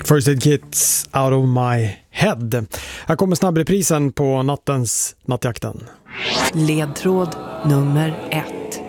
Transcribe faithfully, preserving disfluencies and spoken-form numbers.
First Aid Kits, Out of My Head. Här kommer snabbreprisen på nattens Nattjakten. Ledtråd nummer ett.